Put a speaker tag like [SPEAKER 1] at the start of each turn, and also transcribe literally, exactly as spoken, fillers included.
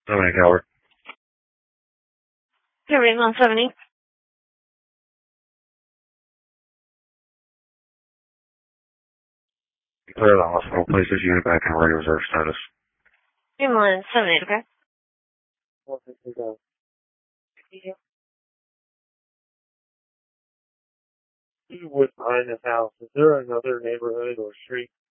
[SPEAKER 1] Dominic Howard.
[SPEAKER 2] Here, Raymond seventy.
[SPEAKER 1] Clear the hospital. Place this unit back in radio reserve status.
[SPEAKER 2] Raymond seventy, okay?
[SPEAKER 3] What's behind this house? Is there another neighborhood or street